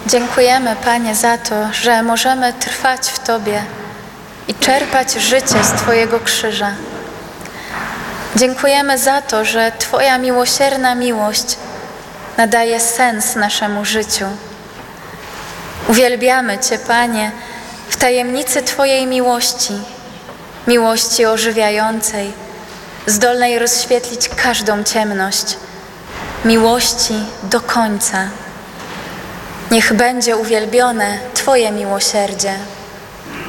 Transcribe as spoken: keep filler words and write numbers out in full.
Dziękujemy, Panie, za to, że możemy trwać w Tobie i czerpać życie z Twojego krzyża. Dziękujemy za to, że Twoja miłosierna miłość nadaje sens naszemu życiu. Uwielbiamy Cię, Panie, w tajemnicy Twojej miłości, miłości ożywiającej, zdolnej rozświetlić każdą ciemność, miłości do końca. Niech będzie uwielbione Twoje miłosierdzie.